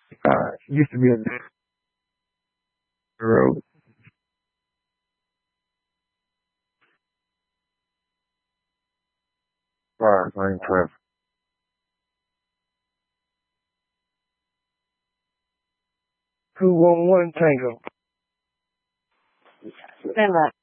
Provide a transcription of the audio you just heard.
Used to be a road. 5 9 12. 211 Tango. Stand by.